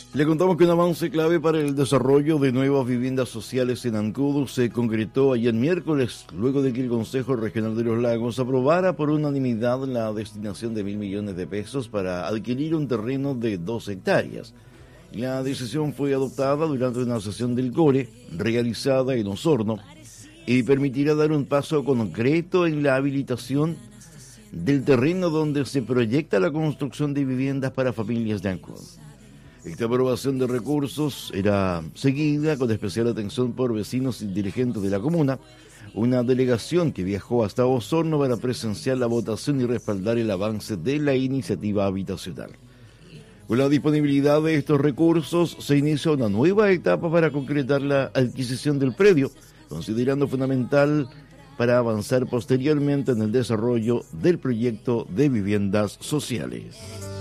Le contamos que un avance clave para el desarrollo de nuevas viviendas sociales en Ancud se concretó ayer miércoles, luego de que el Consejo Regional de los Lagos aprobara por unanimidad la destinación de 1.000 millones de pesos para adquirir un terreno de 2 hectáreas. La decisión fue adoptada durante una sesión del CORE realizada en Osorno y permitirá dar un paso concreto en la habilitación del terreno donde se proyecta la construcción de viviendas para familias de Ancud. Esta aprobación de recursos era seguida con especial atención por vecinos y dirigentes de la comuna, una delegación que viajó hasta Osorno para presenciar la votación y respaldar el avance de la iniciativa habitacional. Con la disponibilidad de estos recursos se inicia una nueva etapa para concretar la adquisición del predio, considerando fundamental para avanzar posteriormente en el desarrollo del proyecto de viviendas sociales.